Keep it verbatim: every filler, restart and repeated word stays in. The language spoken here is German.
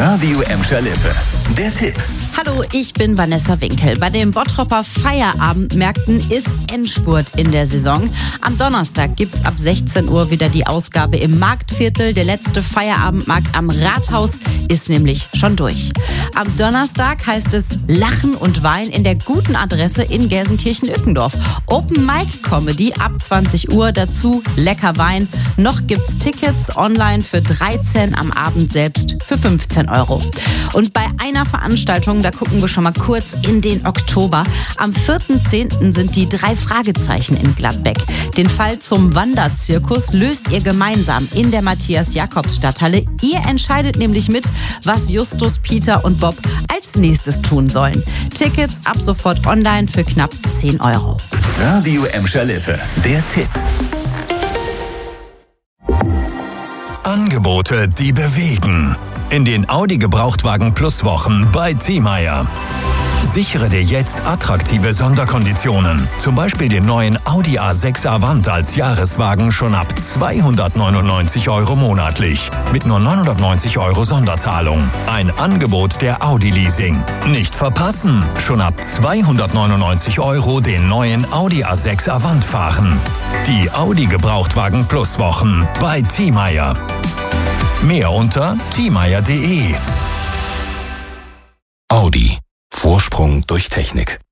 Radio Emscher Lippe. Der Tipp. Hallo, ich bin Vanessa Winkel. Bei den Bottropper Feierabendmärkten ist Endspurt in der Saison. Am Donnerstag gibt's ab sechzehn Uhr wieder die Ausgabe im Marktviertel. Der letzte Feierabendmarkt am Rathaus ist nämlich schon durch. Am Donnerstag heißt es Lachen und Wein in der guten Adresse in Gelsenkirchen-Ückendorf. Open Mic Comedy ab zwanzig Uhr, dazu lecker Wein. Noch gibt's Tickets online für dreizehn, am Abend selbst für fünfzehn Euro. Und bei einer Veranstaltung, da gucken wir schon mal kurz in den Oktober. Am vierten zehnten sind die drei Fragezeichen in Gladbeck. Den Fall zum Wanderzirkus löst ihr gemeinsam in der Matthias-Jakobs-Stadthalle. Ihr entscheidet nämlich mit, was Justus, Peter und Bob als nächstes tun sollen. Tickets ab sofort online für knapp zehn Euro. Radio Emscher Lippe. Der Tipp. Angebote, die bewegen. In den Audi Gebrauchtwagen Plus Wochen bei Thiemeyer. Sichere dir jetzt attraktive Sonderkonditionen. Zum Beispiel den neuen Audi A sechs Avant als Jahreswagen schon ab zweihundertneunundneunzig Euro monatlich. Mit nur neunhundertneunzig Euro Sonderzahlung. Ein Angebot der Audi Leasing. Nicht verpassen. Schon ab zweihundertneunundneunzig Euro den neuen Audi A sechs Avant fahren. Die Audi Gebrauchtwagen Plus Wochen bei Thiemeyer. Mehr unter thiemeyer punkt de. Audi. Vorsprung durch Technik.